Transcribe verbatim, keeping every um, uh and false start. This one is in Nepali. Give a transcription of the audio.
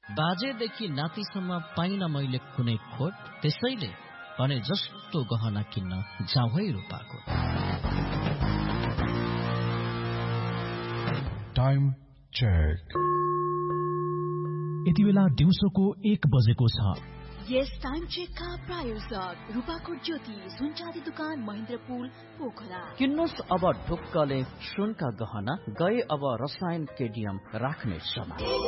बाजेदेखि नातिसम्म पाइन मैले कुनै खोट, त्यसैले भने जस्तो गहना किन्न जाउँ है रूपाको। Time check. यति बेला दिउँसोको एक बजेको छ। यस टाइम चेकका प्रायोजक रूपाकोट ज्योति सुनचाँदी दुकान महेन्द्रपुल पोखरा। किन्नुस् अब ढुक्कले सुनका गहना, गए अब रसायन केडियम राख्ने समय।